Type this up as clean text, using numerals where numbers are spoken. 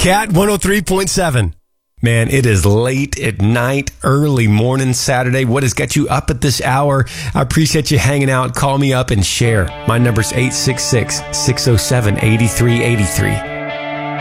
Cat 103.7. Man, it is late at night, early morning Saturday. What has got you up at this hour? I appreciate you hanging out. Call me up and share. My number's 866-607-8383.